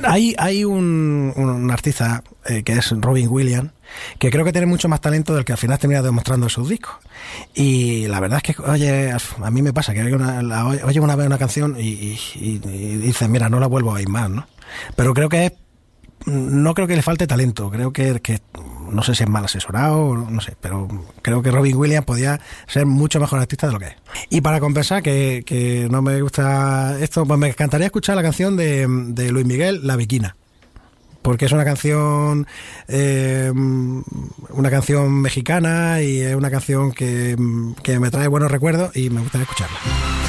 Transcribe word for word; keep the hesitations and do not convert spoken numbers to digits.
Hay, hay un, un artista eh, que es Robin Williams, que creo que tiene mucho más talento del que al final termina demostrando en sus discos. Y la verdad es que, oye, a mí me pasa que oye una, la, oye una vez una canción y, y, y, y dices, mira, no la vuelvo a oír más, ¿no? Pero creo que es, no creo que le falte talento, creo que, que no sé si es mal asesorado, no sé, pero creo que Robin Williams podía ser mucho mejor artista de lo que es. Y para compensar que, que no me gusta esto, pues me encantaría escuchar la canción de, de Luis Miguel, La Bikina, porque es una canción eh, una canción mexicana y es una canción que, que me trae buenos recuerdos y me gustaría escucharla.